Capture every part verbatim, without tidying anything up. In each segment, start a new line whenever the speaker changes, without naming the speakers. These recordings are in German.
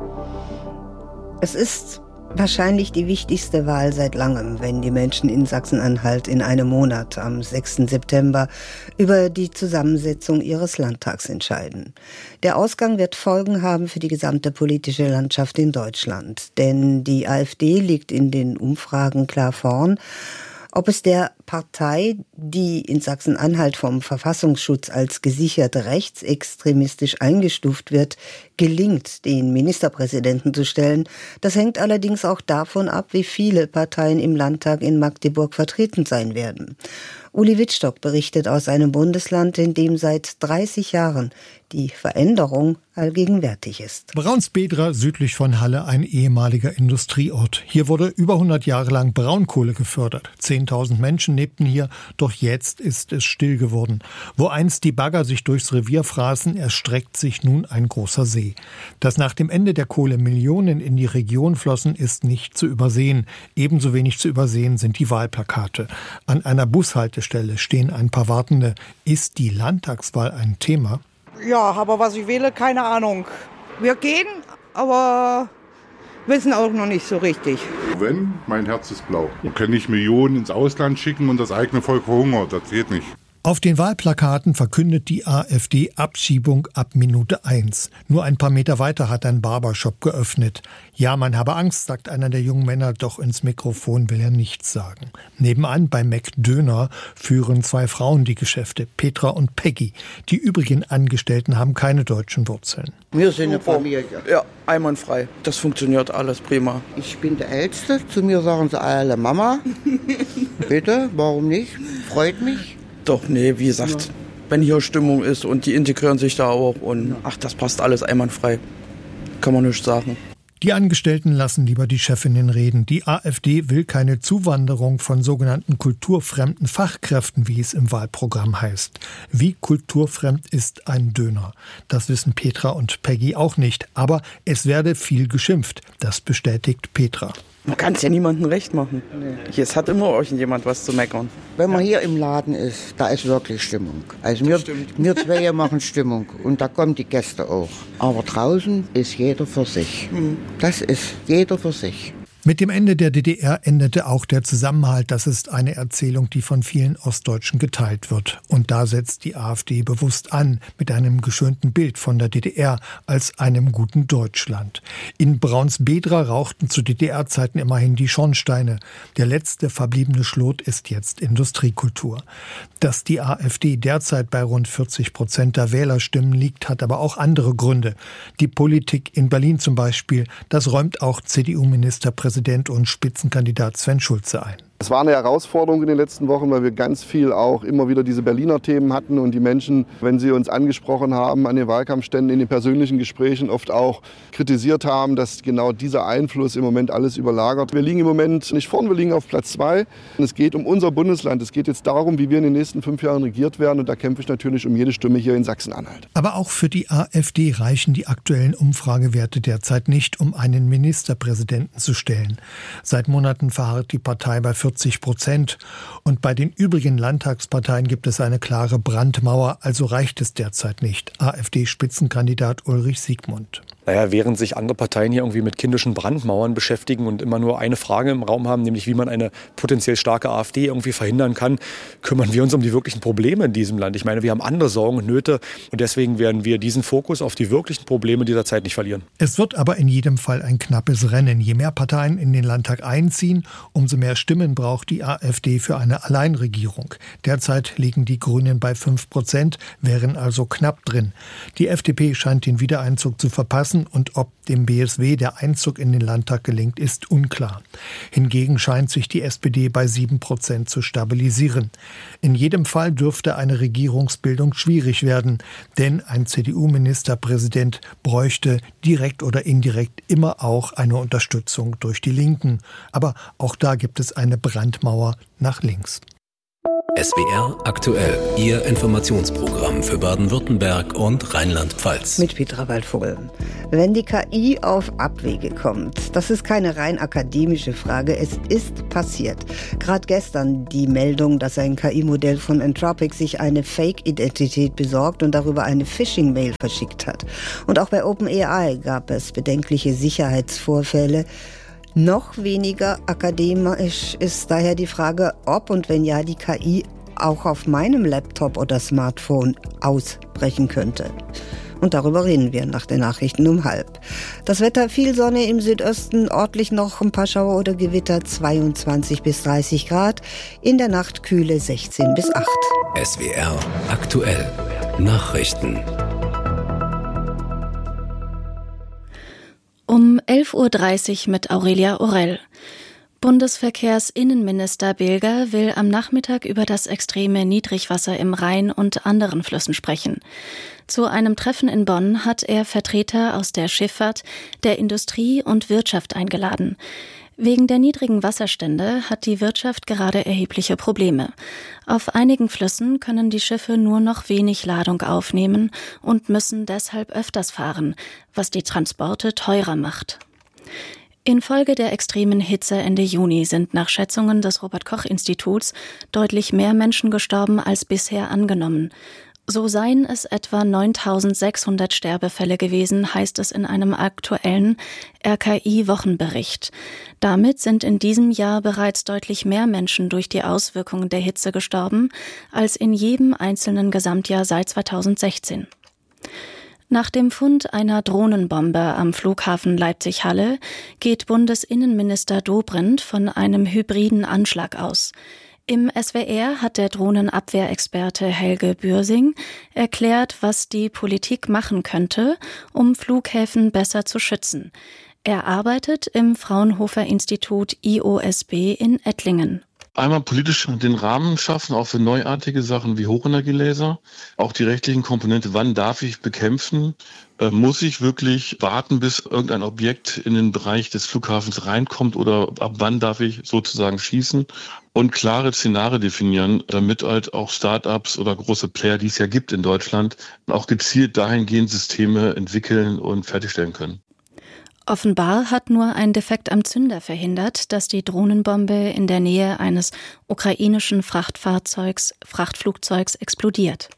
Es ist wahrscheinlich die wichtigste Wahl seit langem, wenn die Menschen in Sachsen-Anhalt in einem Monat, am sechsten September, über die Zusammensetzung ihres Landtags entscheiden. Der Ausgang wird Folgen haben für die gesamte politische Landschaft in Deutschland. Denn die AfD liegt in den Umfragen klar vorn. Ob es der Partei, die in Sachsen-Anhalt vom Verfassungsschutz als gesichert rechtsextremistisch eingestuft wird, gelingt, den Ministerpräsidenten zu stellen, das hängt allerdings auch davon ab, wie viele Parteien im Landtag in Magdeburg vertreten sein werden. Uli Wittstock berichtet aus einem Bundesland, in dem seit dreißig Jahren die Veränderung allgegenwärtig ist.
Braunsbedra, südlich von Halle, ein ehemaliger Industrieort. Hier wurde über hundert Jahre lang Braunkohle gefördert. zehntausend Menschen lebten hier, doch jetzt ist es still geworden. Wo einst die Bagger sich durchs Revier fraßen, erstreckt sich nun ein großer See. Dass nach dem Ende der Kohle Millionen in die Region flossen, ist nicht zu übersehen. Ebenso wenig zu übersehen sind die Wahlplakate. An einer Bushaltestelle stehen ein paar Wartende. Ist die Landtagswahl ein Thema?
Ja, aber was ich wähle, keine Ahnung. Wir gehen, aber wissen auch noch nicht so richtig.
Wenn, mein Herz ist blau. Wir können nicht Millionen ins Ausland schicken und das eigene Volk verhungert. Das geht nicht.
Auf den Wahlplakaten verkündet die AfD Abschiebung ab Minute eins. Nur ein paar Meter weiter hat ein Barbershop geöffnet. Ja, man habe Angst, sagt einer der jungen Männer, doch ins Mikrofon will er nichts sagen. Nebenan bei McDöner führen zwei Frauen die Geschäfte, Petra und Peggy. Die übrigen Angestellten haben keine deutschen Wurzeln.
Wir sind eine Familie.
Ja, einwandfrei. Das funktioniert alles prima.
Ich bin der Älteste. Zu mir sagen sie alle Mama. Bitte, warum nicht? Freut mich.
Doch, nee, wie gesagt, ja. Wenn hier Stimmung ist und die integrieren sich da auch und ach, das passt alles einwandfrei. Kann man nicht sagen.
Die Angestellten lassen lieber die Chefinnen reden. Die AfD will keine Zuwanderung von sogenannten kulturfremden Fachkräften, wie es im Wahlprogramm heißt. Wie kulturfremd ist ein Döner? Das wissen Petra und Peggy auch nicht. Aber es werde viel geschimpft. Das bestätigt Petra.
Man kann es ja niemandem recht machen. Nee. Es hat immer irgendjemand was zu meckern.
Wenn man hier im Laden ist, da ist wirklich Stimmung. Also wir, wir zwei machen Stimmung und da kommen die Gäste auch. Aber draußen ist jeder für sich. Mhm. Das ist jeder für sich.
Mit dem Ende der D D R endete auch der Zusammenhalt. Das ist eine Erzählung, die von vielen Ostdeutschen geteilt wird. Und da setzt die AfD bewusst an, mit einem geschönten Bild von der D D R als einem guten Deutschland. In Braunsbedra rauchten zu D D R-Zeiten immerhin die Schornsteine. Der letzte verbliebene Schlot ist jetzt Industriekultur. Dass die AfD derzeit bei rund vierzig Prozent der Wählerstimmen liegt, hat aber auch andere Gründe. Die Politik in Berlin zum Beispiel, das räumt auch C D U-Ministerpräsident und Spitzenkandidat Sven Schulze ein.
Es war eine Herausforderung in den letzten Wochen, weil wir ganz viel auch immer wieder diese Berliner Themen hatten und die Menschen, wenn sie uns angesprochen haben an den Wahlkampfständen, in den persönlichen Gesprächen oft auch kritisiert haben, dass genau dieser Einfluss im Moment alles überlagert. Wir liegen im Moment nicht vorn, wir liegen auf Platz zwei. Es geht um unser Bundesland. Es geht jetzt darum, wie wir in den nächsten fünf Jahren regiert werden und da kämpfe ich natürlich um jede Stimme hier in Sachsen-Anhalt.
Aber auch für die AfD reichen die aktuellen Umfragewerte derzeit nicht, um einen Ministerpräsidenten zu stellen. Seit Monaten verharrt die Partei bei vierzig Prozent. Und bei den übrigen Landtagsparteien gibt es eine klare Brandmauer, also reicht es derzeit nicht. AfD-Spitzenkandidat Ulrich Siegmund.
Naja, während sich andere Parteien hier irgendwie mit kindischen Brandmauern beschäftigen und immer nur eine Frage im Raum haben, nämlich wie man eine potenziell starke AfD irgendwie verhindern kann, kümmern wir uns um die wirklichen Probleme in diesem Land. Ich meine, wir haben andere Sorgen und Nöte und deswegen werden wir diesen Fokus auf die wirklichen Probleme dieser Zeit nicht verlieren.
Es wird aber in jedem Fall ein knappes Rennen. Je mehr Parteien in den Landtag einziehen, umso mehr Stimmen braucht die AfD für eine Alleinregierung. Derzeit liegen die Grünen bei fünf Prozent, wären also knapp drin. Die F D P scheint den Wiedereinzug zu verpassen und ob dem B S W der Einzug in den Landtag gelingt, ist unklar. Hingegen scheint sich die S P D bei sieben Prozent zu stabilisieren. In jedem Fall dürfte eine Regierungsbildung schwierig werden, denn ein C D U-Ministerpräsident bräuchte direkt oder indirekt immer auch eine Unterstützung durch die Linken. Aber auch da gibt es eine Brandmauer nach links.
S W R aktuell, Ihr Informationsprogramm für Baden-Württemberg und Rheinland-Pfalz.
Mit Petra Waldvogel. Wenn die K I auf Abwege kommt, das ist keine rein akademische Frage, es ist passiert. Gerade gestern die Meldung, dass ein K I-Modell von Anthropic sich eine Fake-Identität besorgt und darüber eine Phishing-Mail verschickt hat. Und auch bei OpenAI gab es bedenkliche Sicherheitsvorfälle. Noch weniger akademisch ist daher die Frage, ob und wenn ja die K I auch auf meinem Laptop oder Smartphone ausbrechen könnte. Und darüber reden wir nach den Nachrichten um halb. Das Wetter, viel Sonne im Südosten, örtlich noch ein paar Schauer oder Gewitter, zweiundzwanzig bis dreißig Grad. In der Nacht kühle sechzehn bis acht.
S W R aktuell, Nachrichten.
Um elf Uhr dreißig mit Aurelia Orell. Bundesverkehrsinnenminister Bilger will am Nachmittag über das extreme Niedrigwasser im Rhein und anderen Flüssen sprechen. Zu einem Treffen in Bonn hat er Vertreter aus der Schifffahrt, der Industrie und Wirtschaft eingeladen. Wegen der niedrigen Wasserstände hat die Wirtschaft gerade erhebliche Probleme. Auf einigen Flüssen können die Schiffe nur noch wenig Ladung aufnehmen und müssen deshalb öfters fahren, was die Transporte teurer macht. Infolge der extremen Hitze Ende Juni sind nach Schätzungen des Robert-Koch-Instituts deutlich mehr Menschen gestorben als bisher angenommen. So seien es etwa neuntausendsechshundert Sterbefälle gewesen, heißt es in einem aktuellen R K I-Wochenbericht. Damit sind in diesem Jahr bereits deutlich mehr Menschen durch die Auswirkungen der Hitze gestorben, als in jedem einzelnen Gesamtjahr seit zweitausendsechzehn. Nach dem Fund einer Drohnenbombe am Flughafen Leipzig-Halle geht Bundesinnenminister Dobrindt von einem hybriden Anschlag aus. Im S W R hat der Drohnenabwehrexperte Helge Bürsing erklärt, was die Politik machen könnte, um Flughäfen besser zu schützen. Er arbeitet im Fraunhofer-Institut I O S B in Ettlingen.
Einmal politisch den Rahmen schaffen, auch für neuartige Sachen wie Hochenergielaser. Auch die rechtlichen Komponente, wann darf ich bekämpfen? Äh, muss ich wirklich warten, bis irgendein Objekt in den Bereich des Flughafens reinkommt oder ab wann darf ich sozusagen schießen? Und klare Szenarien definieren, damit halt auch Start-ups oder große Player, die es ja gibt in Deutschland, auch gezielt dahingehend Systeme entwickeln und fertigstellen können.
Offenbar hat nur ein Defekt am Zünder verhindert, dass die Drohnenbombe in der Nähe eines ukrainischen Frachtfahrzeugs, Frachtflugzeugs explodiert.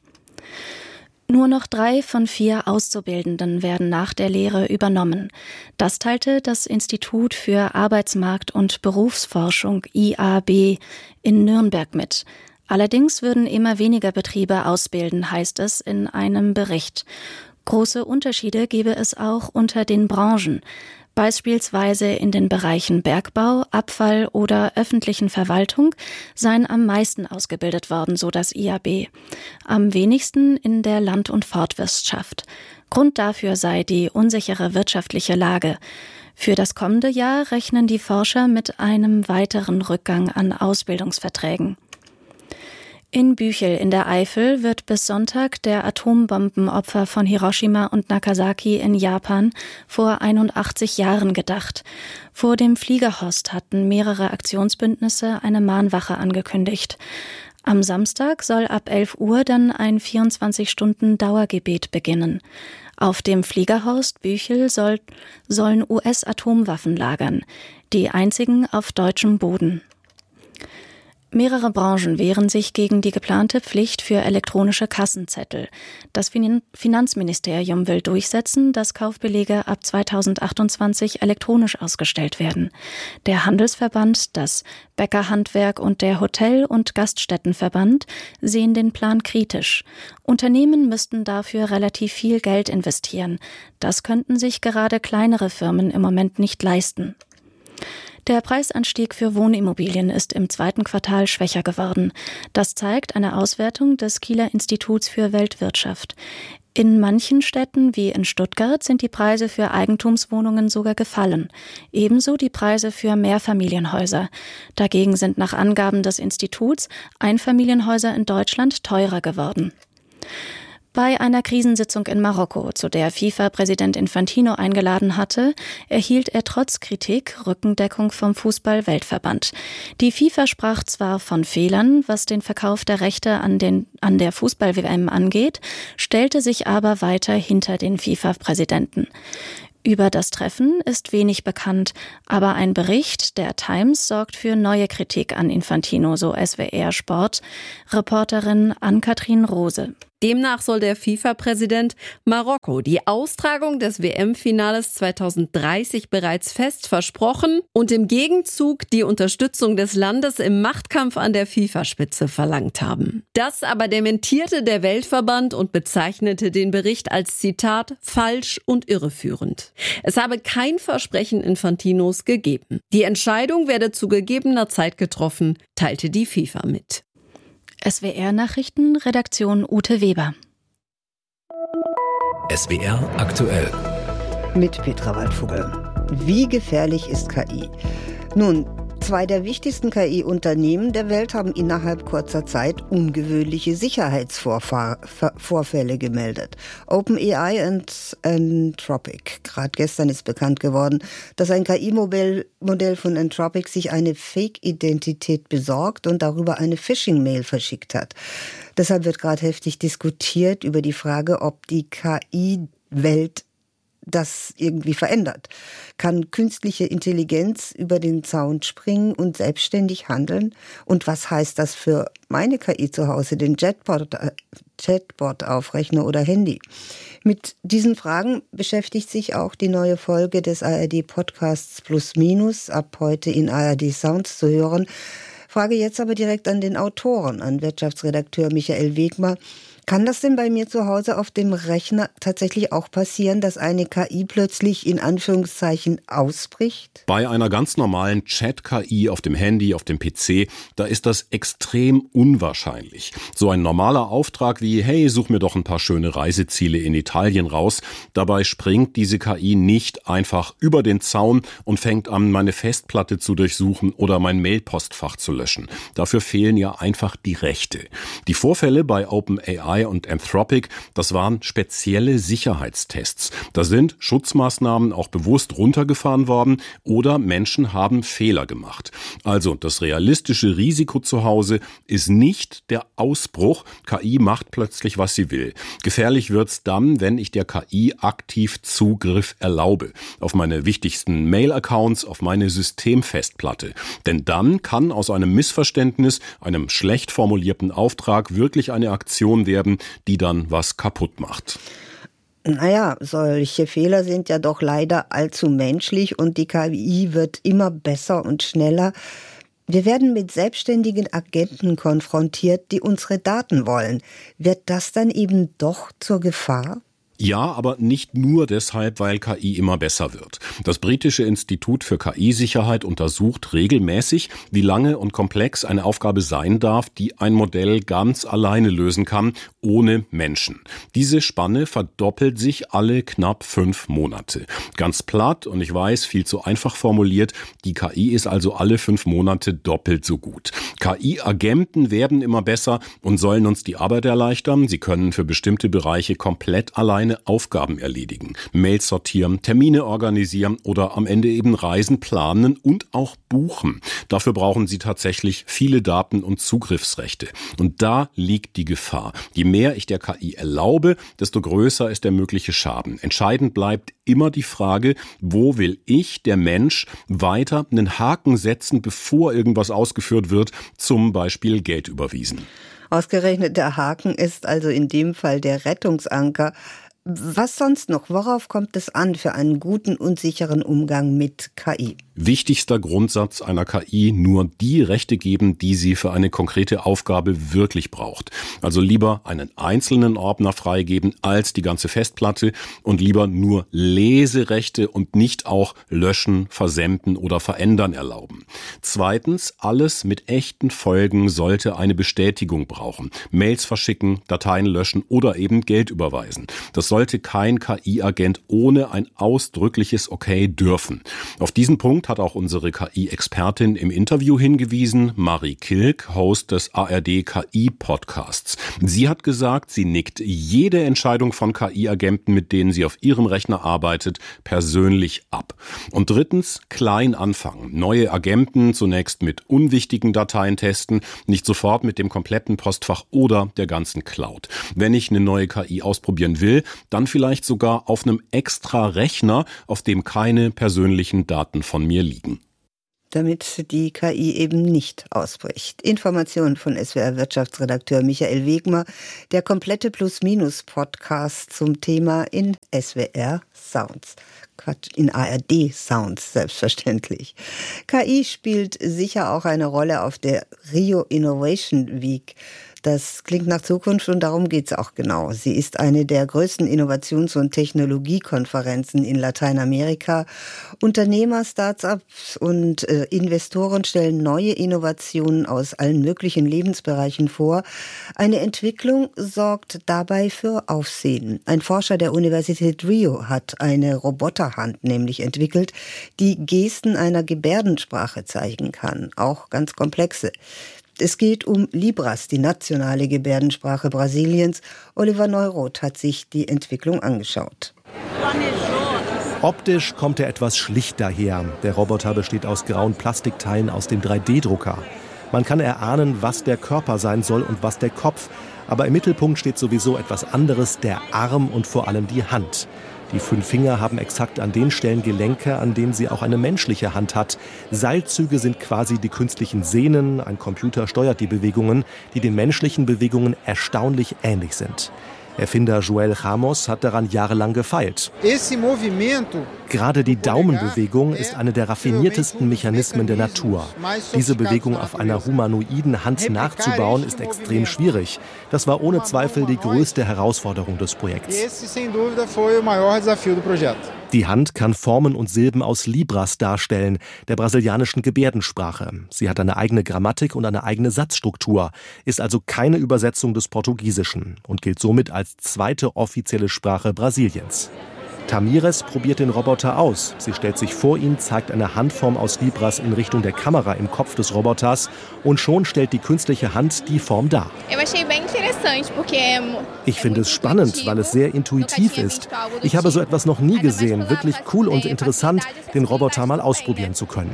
Nur noch drei von vier Auszubildenden werden nach der Lehre übernommen. Das teilte das Institut für Arbeitsmarkt- und Berufsforschung I A B in Nürnberg mit. Allerdings würden immer weniger Betriebe ausbilden, heißt es in einem Bericht. Große Unterschiede gebe es auch unter den Branchen, beispielsweise in den Bereichen Bergbau, Abfall oder öffentlichen Verwaltung seien am meisten ausgebildet worden, so das I A B. Am wenigsten in der Land- und Forstwirtschaft. Grund dafür sei die unsichere wirtschaftliche Lage. Für das kommende Jahr rechnen die Forscher mit einem weiteren Rückgang an Ausbildungsverträgen. In Büchel in der Eifel wird bis Sonntag der Atombombenopfer von Hiroshima und Nagasaki in Japan vor einundachtzig Jahren gedacht. Vor dem Fliegerhorst hatten mehrere Aktionsbündnisse eine Mahnwache angekündigt. Am Samstag soll ab elf Uhr dann ein vierundzwanzig Stunden Dauergebet beginnen. Auf dem Fliegerhorst Büchel soll, sollen U S-Atomwaffen lagern, die einzigen auf deutschem Boden. Mehrere Branchen wehren sich gegen die geplante Pflicht für elektronische Kassenzettel. Das Finanzministerium will durchsetzen, dass Kaufbelege ab zweitausendachtundzwanzig elektronisch ausgestellt werden. Der Handelsverband, das Bäckerhandwerk und der Hotel- und Gaststättenverband sehen den Plan kritisch. Unternehmen müssten dafür relativ viel Geld investieren. Das könnten sich gerade kleinere Firmen im Moment nicht leisten. Der Preisanstieg für Wohnimmobilien ist im zweiten Quartal schwächer geworden. Das zeigt eine Auswertung des Kieler Instituts für Weltwirtschaft. In manchen Städten wie in Stuttgart sind die Preise für Eigentumswohnungen sogar gefallen. Ebenso die Preise für Mehrfamilienhäuser. Dagegen sind nach Angaben des Instituts Einfamilienhäuser in Deutschland teurer geworden. Bei einer Krisensitzung in Marokko, zu der FIFA-Präsident Infantino eingeladen hatte, erhielt er trotz Kritik Rückendeckung vom Fußball-Weltverband. Die FIFA sprach zwar von Fehlern, was den Verkauf der Rechte an, den, an der Fußball-W M angeht, stellte sich aber weiter hinter den FIFA-Präsidenten. Über das Treffen ist wenig bekannt, aber ein Bericht der Times sorgt für neue Kritik an Infantino, so S W R Sport. Reporterin Ann-Kathrin Rose.
Demnach soll der FIFA-Präsident Marokko die Austragung des W M-Finales zweitausenddreißig bereits fest versprochen und im Gegenzug die Unterstützung des Landes im Machtkampf an der FIFA-Spitze verlangt haben. Das aber dementierte der Weltverband und bezeichnete den Bericht als Zitat falsch und irreführend. Es habe kein Versprechen Infantinos gegeben. Die Entscheidung werde zu gegebener Zeit getroffen, teilte die FIFA mit.
S W R-Nachrichten, Redaktion Ute Weber.
S W R aktuell.
Mit Petra Waldvogel. Wie gefährlich ist K I? Nun, zwei der wichtigsten K I-Unternehmen der Welt haben innerhalb kurzer Zeit ungewöhnliche Sicherheitsvorfälle gemeldet. OpenAI und Anthropic. Gerade gestern ist bekannt geworden, dass ein K I-Modell von Anthropic sich eine Fake-Identität besorgt und darüber eine Phishing-Mail verschickt hat. Deshalb wird gerade heftig diskutiert über die Frage, ob die K I-Welt das irgendwie verändert. Kann künstliche Intelligenz über den Zaun springen und selbstständig handeln? Und was heißt das für meine K I zu Hause, den Chatbot, äh, Chatbot auf Rechner oder Handy? Mit diesen Fragen beschäftigt sich auch die neue Folge des A R D-Podcasts Plus Minus, ab heute in A R D Sounds zu hören. Frage jetzt aber direkt an den Autoren, an Wirtschaftsredakteur Michael Wegmer. Kann das denn bei mir zu Hause auf dem Rechner tatsächlich auch passieren, dass eine K I plötzlich in Anführungszeichen ausbricht?
Bei einer ganz normalen Chat-K I auf dem Handy, auf dem P C, da ist das extrem unwahrscheinlich. So ein normaler Auftrag wie, hey, such mir doch ein paar schöne Reiseziele in Italien raus. Dabei springt diese K I nicht einfach über den Zaun und fängt an, meine Festplatte zu durchsuchen oder mein Mailpostfach zu löschen. Dafür fehlen ja einfach die Rechte. Die Vorfälle bei OpenAI und Anthropic, das waren spezielle Sicherheitstests. Da sind Schutzmaßnahmen auch bewusst runtergefahren worden oder Menschen haben Fehler gemacht. Also das realistische Risiko zu Hause ist nicht der Ausbruch. K I macht plötzlich, was sie will. Gefährlich wird's dann, wenn ich der K I aktiv Zugriff erlaube. Auf meine wichtigsten Mail-Accounts, auf meine Systemfestplatte. Denn dann kann aus einem Missverständnis, einem schlecht formulierten Auftrag wirklich eine Aktion werden, die dann was kaputt macht.
Naja, solche Fehler sind ja doch leider allzu menschlich und die K I wird immer besser und schneller. Wir werden mit selbstständigen Agenten konfrontiert, die unsere Daten wollen. Wird das dann eben doch zur Gefahr?
Ja, aber nicht nur deshalb, weil K I immer besser wird. Das britische Institut für K I-Sicherheit untersucht regelmäßig, wie lange und komplex eine Aufgabe sein darf, die ein Modell ganz alleine lösen kann, ohne Menschen. Diese Spanne verdoppelt sich alle knapp fünf Monate. Ganz platt und ich weiß, viel zu einfach formuliert, die K I ist also alle fünf Monate doppelt so gut. K I-Agenten werden immer besser und sollen uns die Arbeit erleichtern. Sie können für bestimmte Bereiche komplett alleine Aufgaben erledigen, Mails sortieren, Termine organisieren oder am Ende eben Reisen planen und auch buchen. Dafür brauchen sie tatsächlich viele Daten und Zugriffsrechte. Und da liegt die Gefahr. Je mehr ich der K I erlaube, desto größer ist der mögliche Schaden. Entscheidend bleibt immer die Frage, wo will ich, der Mensch, weiter einen Haken setzen, bevor irgendwas ausgeführt wird, zum Beispiel Geld überwiesen.
Ausgerechnet der Haken ist also in dem Fall der Rettungsanker. Was sonst noch? Worauf kommt es an für einen guten und sicheren Umgang mit K I?
Wichtigster Grundsatz einer K I: nur die Rechte geben, die sie für eine konkrete Aufgabe wirklich braucht. Also lieber einen einzelnen Ordner freigeben als die ganze Festplatte und lieber nur Leserechte und nicht auch löschen, versenden oder verändern erlauben. Zweitens, alles mit echten Folgen sollte eine Bestätigung brauchen. Mails verschicken, Dateien löschen oder eben Geld überweisen. Das sollte kein K I-Agent ohne ein ausdrückliches Okay dürfen. Auf diesen Punkt hat auch unsere K I-Expertin im Interview hingewiesen, Marie Kilk, Host des A R D-K I-Podcasts. Sie hat gesagt, sie nickt jede Entscheidung von K I-Agenten, mit denen sie auf ihrem Rechner arbeitet, persönlich ab. Und drittens, klein anfangen. Neue Agenten zunächst mit unwichtigen Dateien testen, nicht sofort mit dem kompletten Postfach oder der ganzen Cloud. Wenn ich eine neue K I ausprobieren will, dann vielleicht sogar auf einem extra Rechner, auf dem keine persönlichen Daten von mir liegen.
Damit die K I eben nicht ausbricht. Informationen von S W R-Wirtschaftsredakteur Michael Wegmer, der komplette Plus-Minus-Podcast zum Thema in S W R Sounds. Quatsch, in A R D Sounds, selbstverständlich. K I spielt sicher auch eine Rolle auf der Rio Innovation Week. Das klingt nach Zukunft und darum geht's auch genau. Sie ist eine der größten Innovations- und Technologiekonferenzen in Lateinamerika. Unternehmer, Start-ups und äh, Investoren stellen neue Innovationen aus allen möglichen Lebensbereichen vor. Eine Entwicklung sorgt dabei für Aufsehen. Ein Forscher der Universität Rio hat eine Roboterhand nämlich entwickelt, die Gesten einer Gebärdensprache zeigen kann, auch ganz komplexe. Es geht um Libras, die nationale Gebärdensprache Brasiliens. Oliver Neuroth hat sich die Entwicklung angeschaut.
Optisch kommt er etwas schlicht daher. Der Roboter besteht aus grauen Plastikteilen aus dem drei D Drucker. Man kann erahnen, was der Körper sein soll und was der Kopf. Aber im Mittelpunkt steht sowieso etwas anderes, der Arm und vor allem die Hand. Die fünf Finger haben exakt an den Stellen Gelenke, an denen sie auch eine menschliche Hand hat. Seilzüge sind quasi die künstlichen Sehnen. Ein Computer steuert die Bewegungen, die den menschlichen Bewegungen erstaunlich ähnlich sind. Erfinder Joel Ramos hat daran jahrelang gefeilt. Gerade die Daumenbewegung ist eine der raffiniertesten Mechanismen der Natur. Diese Bewegung auf einer humanoiden Hand nachzubauen, ist extrem schwierig. Das war ohne Zweifel die größte Herausforderung des Projekts. Die Hand kann Formen und Silben aus Libras darstellen, der brasilianischen Gebärdensprache. Sie hat eine eigene Grammatik und eine eigene Satzstruktur, ist also keine Übersetzung des Portugiesischen und gilt somit als zweite offizielle Sprache Brasiliens. Tamires probiert den Roboter aus. Sie stellt sich vor ihn, zeigt eine Handform aus Libras in Richtung der Kamera im Kopf des Roboters und schon stellt die künstliche Hand die Form dar. Ich finde es spannend, weil es sehr intuitiv ist. Ich habe so etwas noch nie gesehen. Wirklich cool und interessant, den Roboter mal ausprobieren zu können.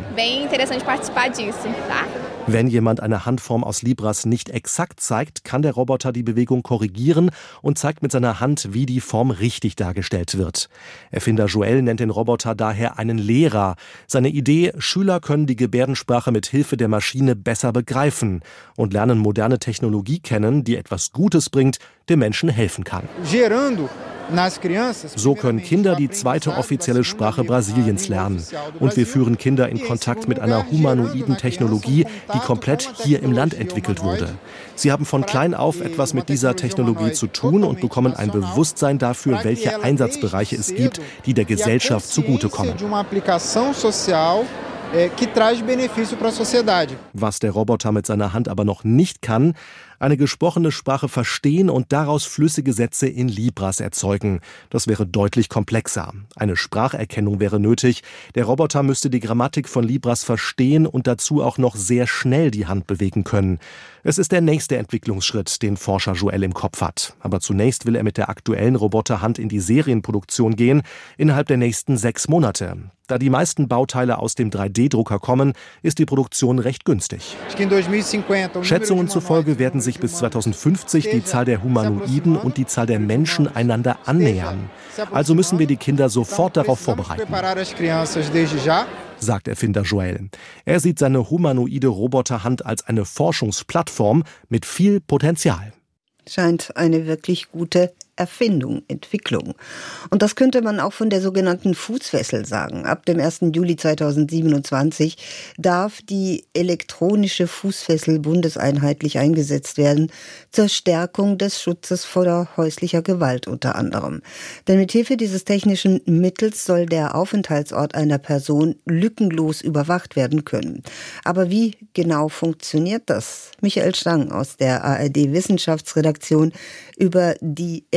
Wenn jemand eine Handform aus Libras nicht exakt zeigt, kann der Roboter die Bewegung korrigieren und zeigt mit seiner Hand, wie die Form richtig dargestellt wird. Erfinder Joel nennt den Roboter daher einen Lehrer. Seine Idee, Schüler können die Gebärdensprache mit Hilfe der Maschine besser begreifen und lernen moderne Technologie kennen, die etwas Gutes bringt, dem Menschen helfen kann. So können Kinder die zweite offizielle Sprache Brasiliens lernen. Und wir führen Kinder in Kontakt mit einer humanoiden Technologie, die komplett hier im Land entwickelt wurde. Sie haben von klein auf etwas mit dieser Technologie zu tun und bekommen ein Bewusstsein dafür, welche Einsatzbereiche es gibt, die der Gesellschaft zugutekommen. Was der Roboter mit seiner Hand aber noch nicht kann, eine gesprochene Sprache verstehen und daraus flüssige Sätze in Libras erzeugen. Das wäre deutlich komplexer. Eine Spracherkennung wäre nötig. Der Roboter müsste die Grammatik von Libras verstehen und dazu auch noch sehr schnell die Hand bewegen können. Es ist der nächste Entwicklungsschritt, den Forscher Joel im Kopf hat. Aber zunächst will er mit der aktuellen Roboterhand in die Serienproduktion gehen, innerhalb der nächsten sechs Monate. Da die meisten Bauteile aus dem drei D Drucker kommen, ist die Produktion recht günstig. Schätzungen zufolge werden sich bis zweitausendfünfzig die Zahl der Humanoiden und die Zahl der Menschen einander annähern. Also müssen wir die Kinder sofort darauf vorbereiten, sagt Erfinder Joel. Er sieht seine humanoide Roboterhand als eine Forschungsplattform mit viel Potenzial.
Scheint eine wirklich gute Erfindung, Entwicklung. Und das könnte man auch von der sogenannten Fußfessel sagen. Ab dem ersten Juli zweitausendsiebenundzwanzig darf die elektronische Fußfessel bundeseinheitlich eingesetzt werden, zur Stärkung des Schutzes vor häuslicher Gewalt unter anderem. Denn mit Hilfe dieses technischen Mittels soll der Aufenthaltsort einer Person lückenlos überwacht werden können. Aber wie genau funktioniert das? Michael Stang aus der A R D Wissenschaftsredaktion über die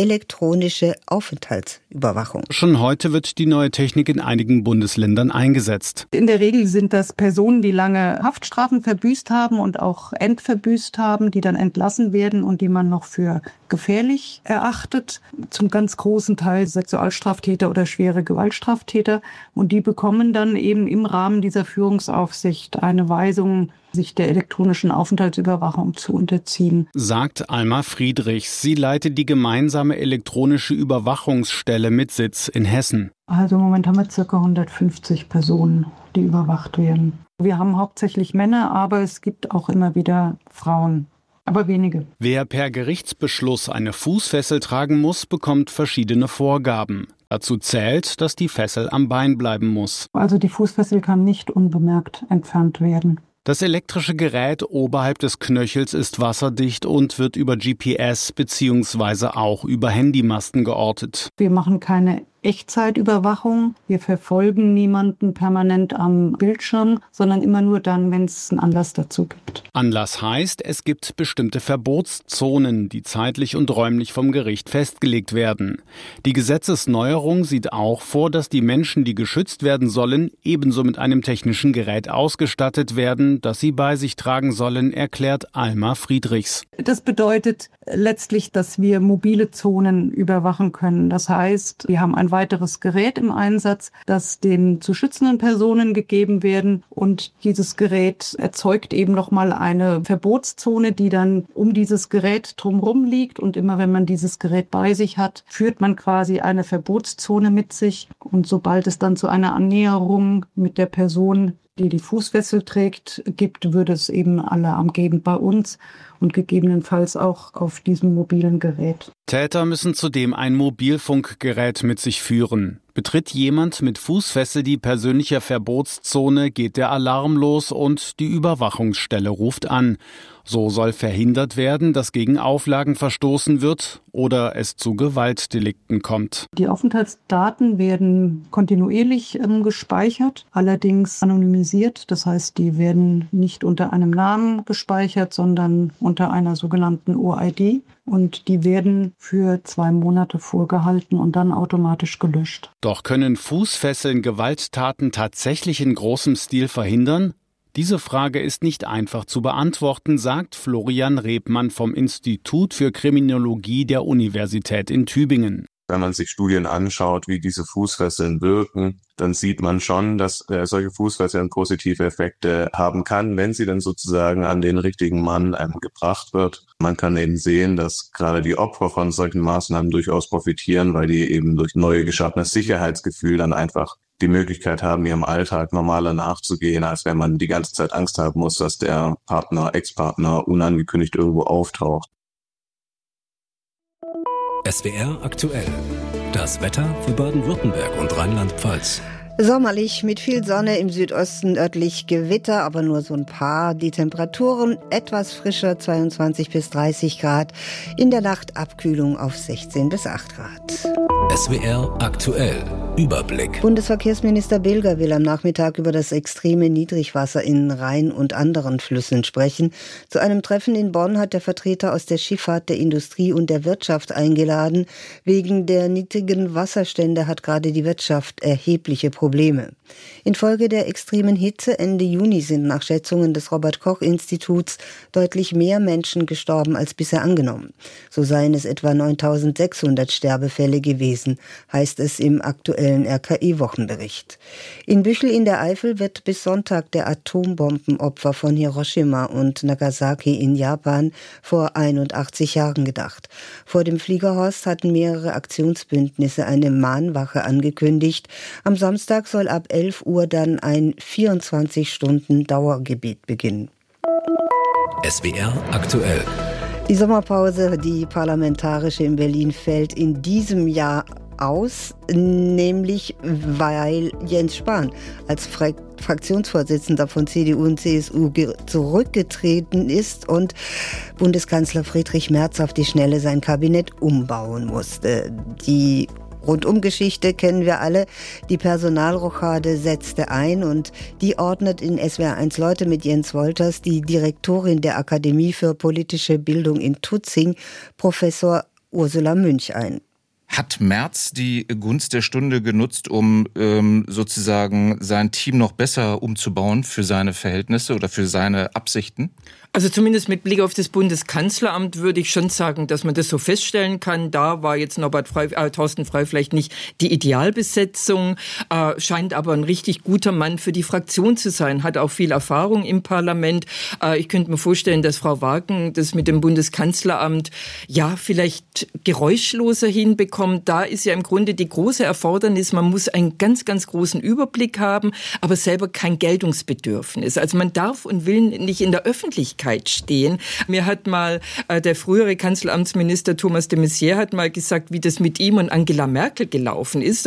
elektronische Aufenthaltsüberwachung.
Schon heute wird die neue Technik in einigen Bundesländern eingesetzt.
In der Regel sind das Personen, die lange Haftstrafen verbüßt haben und auch entverbüßt haben, die dann entlassen werden und die man noch für gefährlich erachtet. Zum ganz großen Teil Sexualstraftäter oder schwere Gewaltstraftäter. Und die bekommen dann eben im Rahmen dieser Führungsaufsicht eine Weisung, sich der elektronischen Aufenthaltsüberwachung zu unterziehen.
Sagt Alma Friedrichs. Sie leitet die gemeinsame elektronische Überwachungsstelle mit Sitz in Hessen.
Also im Moment haben wir ca. hundertfünfzig Personen, die überwacht werden. Wir haben hauptsächlich Männer, aber es gibt auch immer wieder Frauen. Aber wenige.
Wer per Gerichtsbeschluss eine Fußfessel tragen muss, bekommt verschiedene Vorgaben. Dazu zählt, dass die Fessel am Bein bleiben muss.
Also die Fußfessel kann nicht unbemerkt entfernt werden.
Das elektrische Gerät oberhalb des Knöchels ist wasserdicht und wird über G P S bzw. auch über Handymasten geortet.
Wir machen keine Echtzeitüberwachung. Wir verfolgen niemanden permanent am Bildschirm, sondern immer nur dann, wenn es einen Anlass dazu gibt.
Anlass heißt, es gibt bestimmte Verbotszonen, die zeitlich und räumlich vom Gericht festgelegt werden. Die Gesetzesneuerung sieht auch vor, dass die Menschen, die geschützt werden sollen, ebenso mit einem technischen Gerät ausgestattet werden, das sie bei sich tragen sollen, erklärt Alma Friedrichs.
Das bedeutet letztlich, dass wir mobile Zonen überwachen können. Das heißt, wir haben ein weiteres Gerät im Einsatz, das den zu schützenden Personen gegeben werden. Und dieses Gerät erzeugt eben nochmal eine Verbotszone, die dann um dieses Gerät drumherum liegt. Und immer wenn man dieses Gerät bei sich hat, führt man quasi eine Verbotszone mit sich. Und sobald es dann zu einer Annäherung mit der Person, die die Fußfessel trägt, gibt, würde es eben Alarm geben bei uns und gegebenenfalls auch auf diesem mobilen Gerät.
Täter müssen zudem ein Mobilfunkgerät mit sich führen. Betritt jemand mit Fußfessel die persönliche Verbotszone, geht der Alarm los und die Überwachungsstelle ruft an. So soll verhindert werden, dass gegen Auflagen verstoßen wird oder es zu Gewaltdelikten kommt.
Die Aufenthaltsdaten werden kontinuierlich ähm, gespeichert, allerdings anonymisiert. Das heißt, die werden nicht unter einem Namen gespeichert, sondern unter einer sogenannten O I D. Und die werden für zwei Monate vorgehalten und dann automatisch gelöscht.
Doch können Fußfesseln Gewalttaten tatsächlich in großem Stil verhindern? Diese Frage ist nicht einfach zu beantworten, sagt Florian Rebmann vom Institut für Kriminologie der Universität in Tübingen.
Wenn man sich Studien anschaut, wie diese Fußfesseln wirken, dann sieht man schon, dass äh, solche Fußfesseln positive Effekte haben kann, wenn sie dann sozusagen an den richtigen Mann ähm, gebracht wird. Man kann eben sehen, dass gerade die Opfer von solchen Maßnahmen durchaus profitieren, weil die eben durch neu geschaffenes Sicherheitsgefühl dann einfach die Möglichkeit haben, ihrem Alltag normaler nachzugehen, als wenn man die ganze Zeit Angst haben muss, dass der Partner, Ex-Partner unangekündigt irgendwo auftaucht.
S W R aktuell. Das Wetter für Baden-Württemberg und Rheinland-Pfalz.
Sommerlich mit viel Sonne, im Südosten örtlich Gewitter, aber nur so ein paar. Die Temperaturen etwas frischer, zweiundzwanzig bis dreißig Grad. In der Nacht Abkühlung auf sechzehn bis acht Grad.
S W R aktuell. Überblick.
Bundesverkehrsminister Bilger will am Nachmittag über das extreme Niedrigwasser in Rhein und anderen Flüssen sprechen. Zu einem Treffen in Bonn hat der Vertreter aus der Schifffahrt, der Industrie und der Wirtschaft eingeladen. Wegen der niedrigen Wasserstände hat gerade die Wirtschaft erhebliche Probleme. Infolge der extremen Hitze Ende Juni sind nach Schätzungen des Robert-Koch-Instituts deutlich mehr Menschen gestorben als bisher angenommen. So seien es etwa neuntausendsechshundert Sterbefälle gewesen, heißt es im aktuellen R K I-Wochenbericht. In Büchel in der Eifel wird bis Sonntag der Atombombenopfer von Hiroshima und Nagasaki in Japan vor einundachtzig Jahren gedacht. Vor dem Fliegerhorst hatten mehrere Aktionsbündnisse eine Mahnwache angekündigt. Am Samstag soll ab elf Uhr dann ein vierundzwanzig Stunden Dauergebet beginnen.
S W R aktuell.
Die Sommerpause, die parlamentarische in Berlin, fällt in diesem Jahr aus, nämlich weil Jens Spahn als Fra- Fraktionsvorsitzender von C D U und C S U ge- zurückgetreten ist und Bundeskanzler Friedrich Merz auf die Schnelle sein Kabinett umbauen musste. Die Rundumgeschichte kennen wir alle. Die Personalrochade setzte ein und die ordnet in S W R eins Leute mit Jens Wolters die Direktorin der Akademie für politische Bildung in Tutzing, Professor Ursula Münch ein.
Hat Merz die Gunst der Stunde genutzt, um ähm, sozusagen sein Team noch besser umzubauen für seine Verhältnisse oder für seine Absichten?
Also zumindest mit Blick auf das Bundeskanzleramt würde ich schon sagen, dass man das so feststellen kann. Da war jetzt Norbert Frey, äh, Thorsten Frey vielleicht nicht die Idealbesetzung, äh, scheint aber ein richtig guter Mann für die Fraktion zu sein, hat auch viel Erfahrung im Parlament. Äh, ich könnte mir vorstellen, dass Frau Wagen das mit dem Bundeskanzleramt ja vielleicht geräuschloser hinbekommt. Da ist ja im Grunde die große Erfordernis, man muss einen ganz, ganz großen Überblick haben, aber selber kein Geltungsbedürfnis. Also man darf und will nicht in der Öffentlichkeit stehen. Mir hat mal äh, der frühere Kanzleramtsminister Thomas de Maizière hat mal gesagt, wie das mit ihm und Angela Merkel gelaufen ist.